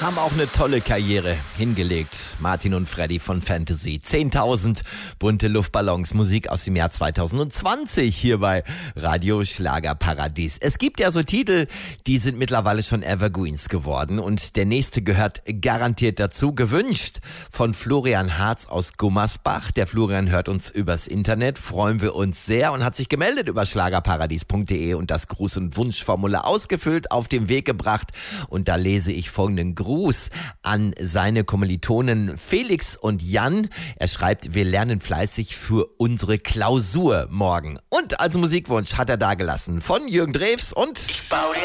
Haben auch eine tolle Karriere hingelegt. Martin und Freddy von Fantasy. 10.000 bunte Luftballons. Musik aus dem Jahr 2020 hier bei Radio Schlagerparadies. Es gibt ja so Titel, die sind mittlerweile schon Evergreens geworden. Und der nächste gehört garantiert dazu. Gewünscht von Florian Harz aus Gummersbach. Der Florian hört uns übers Internet. Freuen wir uns sehr und hat sich gemeldet über schlagerparadies.de und das Gruß- und Wunschformular ausgefüllt, auf den Weg gebracht. Und da lese ich folgenden Gruß an seine Kommilitonen Felix und Jan. Er schreibt, wir lernen fleißig für unsere Klausur morgen. Und als Musikwunsch hat er dagelassen von Jürgen Drews und